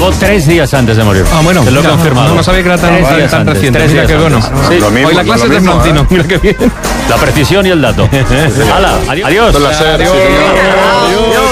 dejó 3 días antes de morir. Ah, bueno. Te lo he confirmado. No sabía que era tan reciente. 3 Mira días qué bueno. antes. Sí. Hoy la clase es de Florentino. Mira qué bien. La precisión y el dato. ¡Hala! Adiós. Placer, sí, señor. Adiós.